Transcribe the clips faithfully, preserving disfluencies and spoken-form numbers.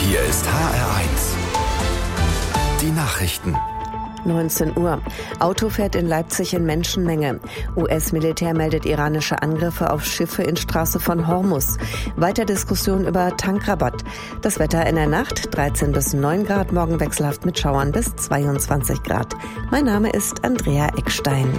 Hier ist H R eins. Die Nachrichten. neunzehn Uhr. Auto fährt in Leipzig in Menschenmenge. U S-Militär meldet iranische Angriffe auf Schiffe in Straße von Hormuz. Weiter Diskussion über Tankrabatt. Das Wetter in der Nacht dreizehn bis neun Grad, morgen wechselhaft mit Schauern bis zweiundzwanzig Grad. Mein Name ist Andrea Eckstein.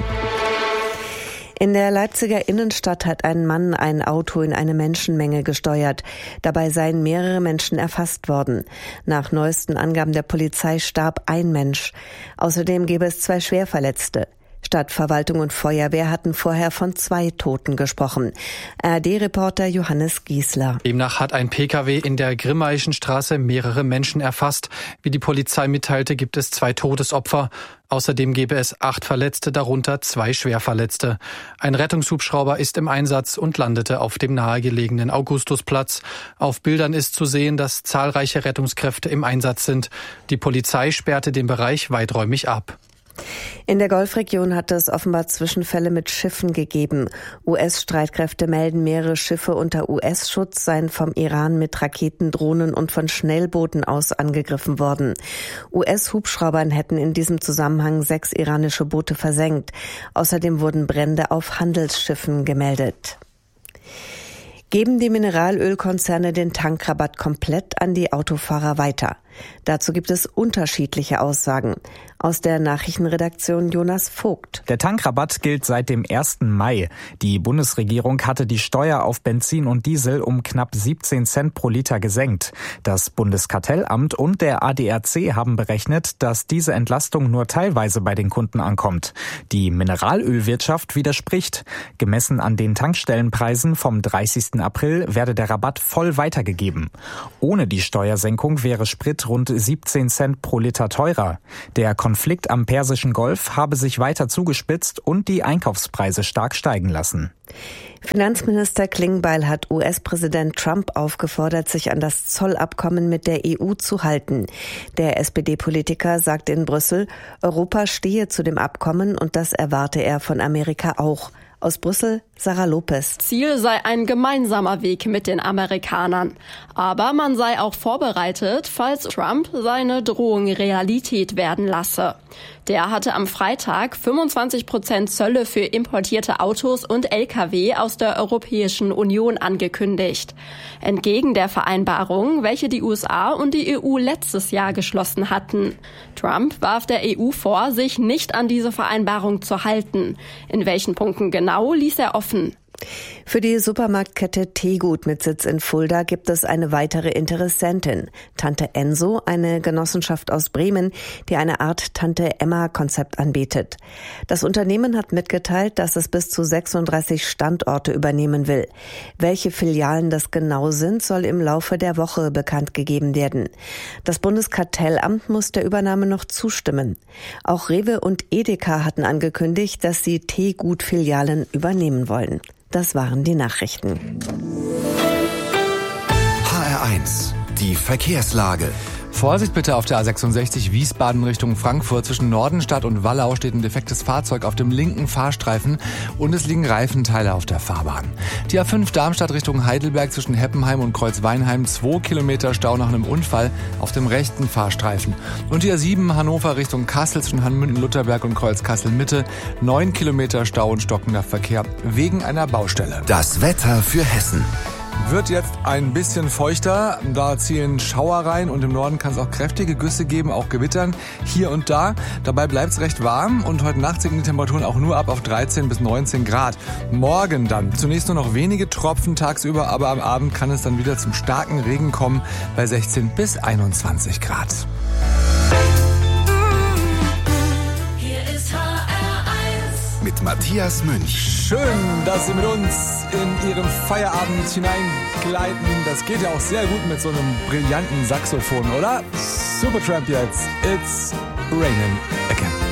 In der Leipziger Innenstadt hat ein Mann ein Auto in eine Menschenmenge gesteuert. Dabei seien mehrere Menschen erfasst worden. Nach neuesten Angaben der Polizei starb ein Mensch. Außerdem gäbe es zwei Schwerverletzte. Stadtverwaltung und Feuerwehr hatten vorher von zwei Toten gesprochen. A R D-Reporter Johannes Giesler. Demnach hat ein Pkw in der Grimmaischen Straße mehrere Menschen erfasst. Wie die Polizei mitteilte, gibt es zwei Todesopfer. Außerdem gäbe es acht Verletzte, darunter zwei Schwerverletzte. Ein Rettungshubschrauber ist im Einsatz und landete auf dem nahegelegenen Augustusplatz. Auf Bildern ist zu sehen, dass zahlreiche Rettungskräfte im Einsatz sind. Die Polizei sperrte den Bereich weiträumig ab. In der Golfregion hat es offenbar Zwischenfälle mit Schiffen gegeben. U S-Streitkräfte melden, mehrere Schiffe unter U S-Schutz seien vom Iran mit Raketen, Drohnen und von Schnellbooten aus angegriffen worden. U S-Hubschraubern hätten in diesem Zusammenhang sechs iranische Boote versenkt. Außerdem wurden Brände auf Handelsschiffen gemeldet. Geben die Mineralölkonzerne den Tankrabatt komplett an die Autofahrer weiter? Dazu gibt es unterschiedliche Aussagen. Aus der Nachrichtenredaktion Jonas Vogt. Der Tankrabatt gilt seit dem ersten Mai. Die Bundesregierung hatte die Steuer auf Benzin und Diesel um knapp siebzehn Cent pro Liter gesenkt. Das Bundeskartellamt und der A D R C haben berechnet, dass diese Entlastung nur teilweise bei den Kunden ankommt. Die Mineralölwirtschaft widerspricht. Gemessen an den Tankstellenpreisen vom dreißigsten April werde der Rabatt voll weitergegeben. Ohne die Steuersenkung wäre Sprit rund siebzehn Cent pro Liter teurer. Der Konflikt am Persischen Golf habe sich weiter zugespitzt und die Einkaufspreise stark steigen lassen. Finanzminister Klingbeil hat U S-Präsident Trump aufgefordert, sich an das Zollabkommen mit der E U zu halten. Der S P D-Politiker sagte in Brüssel, Europa stehe zu dem Abkommen und das erwarte er von Amerika auch. Aus Brüssel, Sarah Lopez. Ziel sei ein gemeinsamer Weg mit den Amerikanern. Aber man sei auch vorbereitet, falls Trump seine Drohung Realität werden lasse. Der hatte am Freitag fünfundzwanzig Prozent Zölle für importierte Autos und L K W aus der Europäischen Union angekündigt. Entgegen der Vereinbarung, welche die U S A und die E U letztes Jahr geschlossen hatten. Trump warf der E U vor, sich nicht an diese Vereinbarung zu halten. In welchen Punkten genau, ließ er offen. Für die Supermarktkette Teegut mit Sitz in Fulda gibt es eine weitere Interessentin. Tante Enso, eine Genossenschaft aus Bremen, die eine Art Tante-Emma-Konzept anbietet. Das Unternehmen hat mitgeteilt, dass es bis zu sechsunddreißig Standorte übernehmen will. Welche Filialen das genau sind, soll im Laufe der Woche bekannt gegeben werden. Das Bundeskartellamt muss der Übernahme noch zustimmen. Auch Rewe und Edeka hatten angekündigt, dass sie Teegut-Filialen übernehmen wollen. Das waren die Nachrichten. H R eins, die Verkehrslage. Vorsicht bitte auf der A sechsundsechzig Wiesbaden Richtung Frankfurt. Zwischen Nordenstadt und Wallau steht ein defektes Fahrzeug auf dem linken Fahrstreifen und es liegen Reifenteile auf der Fahrbahn. Die A fünf Darmstadt Richtung Heidelberg zwischen Heppenheim und Kreuzweinheim, zwei Kilometer Stau nach einem Unfall auf dem rechten Fahrstreifen. Und die A sieben Hannover Richtung Kassel zwischen Hanmünden-Lutherberg und Kreuz-Kassel-Mitte, neun Kilometer Stau und stockender Verkehr wegen einer Baustelle. Das Wetter für Hessen. Wird jetzt ein bisschen feuchter, da ziehen Schauer rein und im Norden kann es auch kräftige Güsse geben, auch Gewittern hier und da. Dabei bleibt es recht warm und heute Nacht sinken die Temperaturen auch nur ab auf dreizehn bis neunzehn Grad. Morgen dann zunächst nur noch wenige Tropfen tagsüber, aber am Abend kann es dann wieder zum starken Regen kommen bei sechzehn bis einundzwanzig Grad. Mit Matthias Münch. Schön, dass Sie mit uns in Ihren Feierabend hineingleiten. Das geht ja auch sehr gut mit so einem brillanten Saxophon, oder? Supertramp jetzt. It's raining again.